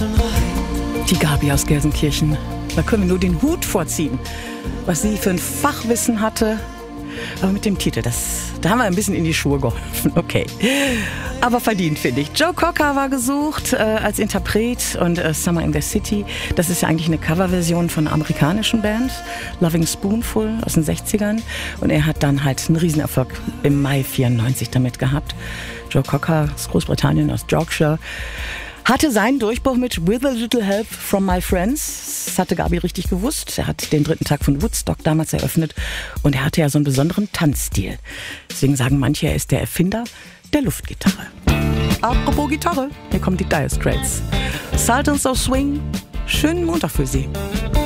Die Gabi aus Gelsenkirchen. Da können wir nur den Hut vorziehen, was sie für ein Fachwissen hatte. Aber mit dem Titel, da haben wir ein bisschen in die Schuhe geholfen. Okay. Aber verdient, finde ich. Joe Cocker war gesucht als Interpret und Summer in the City. Das ist ja eigentlich eine Coverversion von einer amerikanischen Band. Loving Spoonful aus den 60ern. Und er hat dann halt einen Riesenerfolg im Mai 94 damit gehabt. Joe Cocker aus Großbritannien, aus Yorkshire. Hatte seinen Durchbruch mit With a Little Help from My Friends. Das hatte Gabi richtig gewusst. Er hat den 3. Tag von Woodstock damals eröffnet. Und er hatte ja so einen besonderen Tanzstil. Deswegen sagen manche, er ist der Erfinder der Luftgitarre. Apropos Gitarre, hier kommen die Dire Straits. Sultans of Swing. Schönen Montag für Sie.